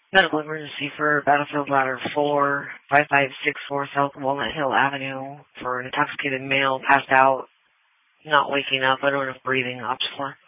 Medical emergency for Battlefield Ladder 4, 5564 South Walnut Hill Avenue for an intoxicated male passed out, not waking up. I don't know if breathing. Ops 4.